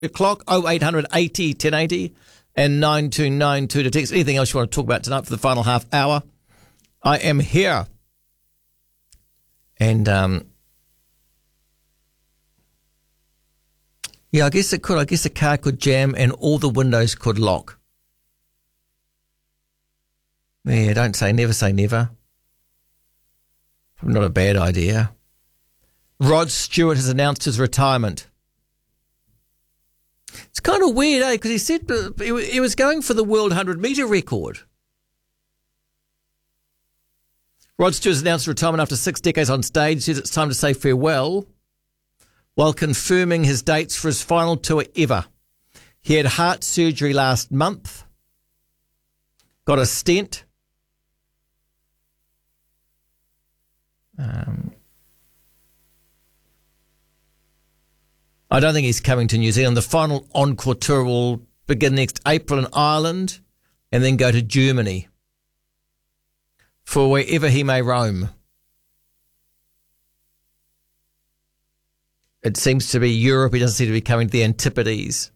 o'clock, 0800 80 1080 and 9292 to text. Anything else you want to talk about tonight for the final half hour? I am here. And, yeah, I guess it could. I guess the car could jam and all the windows could lock. Yeah, don't say never. Not a bad idea. Rod Stewart has announced his retirement. It's kind of weird, eh? Because he said he was going for the world 100-metre record. Rod Stewart has announced retirement after 6 decades on stage. He says it's time to say farewell while confirming his dates for his final tour ever. He had heart surgery last month, got a stent. I don't think he's coming to New Zealand. The final Encore tour will begin next April in Ireland and then go to Germany for wherever he may roam. It seems to be Europe. He doesn't seem to be coming to the Antipodes.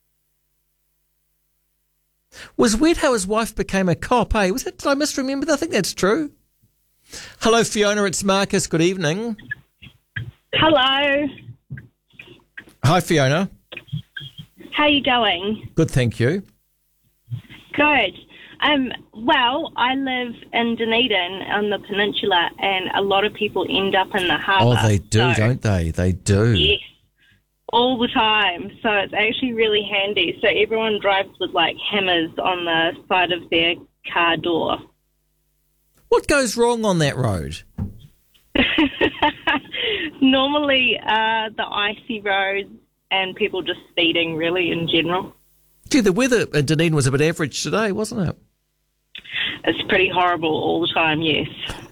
Was weird how his wife became a cop, eh? Did I misremember that? I think that's true. Hello, Fiona. It's Marcus. Good evening. Hello. Hi, Fiona. How you going? Good, thank you. Good. Well, I live in Dunedin on the peninsula, and a lot of people end up in the harbour. Oh, they do, don't they? They do. Yes, all the time. So it's actually really handy. So everyone drives with, like, hammers on the side of their car door. What goes wrong on that road? Normally the icy roads and people just speeding, really, in general. Gee, the weather in Dunedin was a bit average today, wasn't it? It's pretty horrible all the time, yes.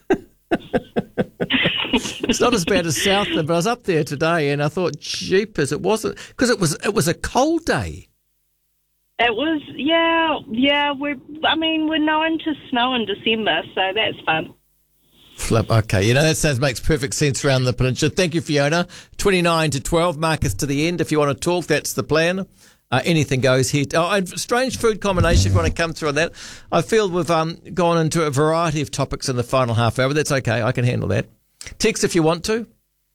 It's not as bad as Southland, but I was up there today and I thought, jeepers, it wasn't, because it was a cold day. It was, yeah. We're known to snow in December, so that's fun. Flip, okay. That makes perfect sense around the peninsula. Thank you, Fiona. 29 to 12, Marcus to the end. If you want to talk, that's the plan. Anything goes here. And strange food combination, if you want to come through on that. I feel we've gone into a variety of topics in the final half hour, but that's okay. I can handle that. Text if you want to.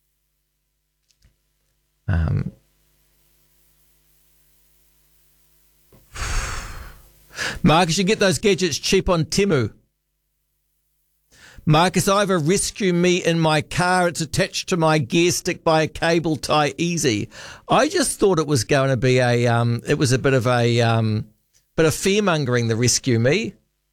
Marcus, you get those gadgets cheap on Temu. Marcus, I have a Rescue Me in my car. It's attached to my gear stick by a cable tie easy. I just thought it was going to be it was a bit of fear-mongering, the Rescue Me.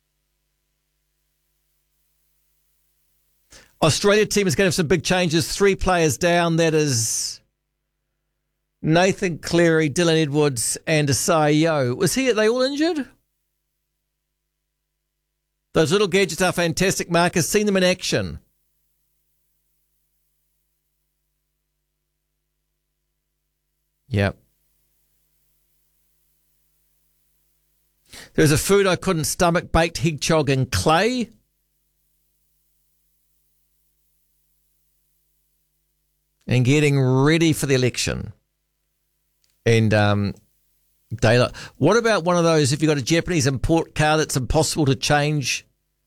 Australia team is going to have some big changes. 3 players down. That is Nathan Cleary, Dylan Edwards and Asai Yo. Are they all injured? Those little gadgets are fantastic, Marcus. Seen them in action. Yep. There's a food I couldn't stomach, baked hedgehog in clay. And getting ready for the election. And daylight. What about one of those, if you've got a Japanese import car that's impossible to change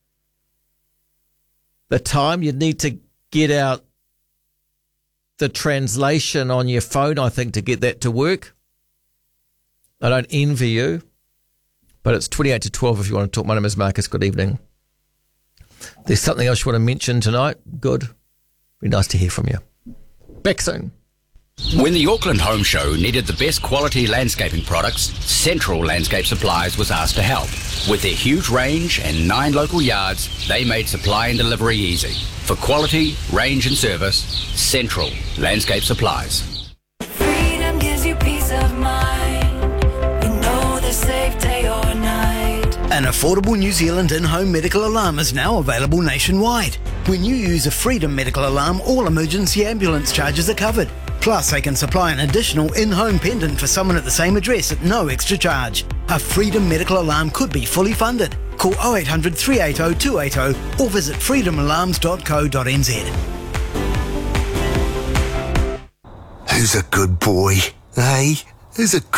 the time, you'd need to get out the translation on your phone, I think, to get that to work. I don't envy you, but it's 28 to 12 if you want to talk. My name is Marcus. Good evening. There's something else you want to mention tonight? Good. Be nice to hear from you. Back soon. When the Auckland Home Show needed the best quality landscaping products, Central Landscape Supplies was asked to help. With their huge range and 9 local yards, they made supply and delivery easy. For quality, range and service, Central Landscape Supplies. Freedom gives you peace of mind. You know the safe day or night. An affordable New Zealand in-home medical alarm is now available nationwide. When you use a Freedom medical alarm, all emergency ambulance charges are covered. Plus, they can supply an additional in-home pendant for someone at the same address at no extra charge. A Freedom medical alarm could be fully funded. Call 0800 380 280 or visit freedomalarms.co.nz. Who's a good boy, eh? There's a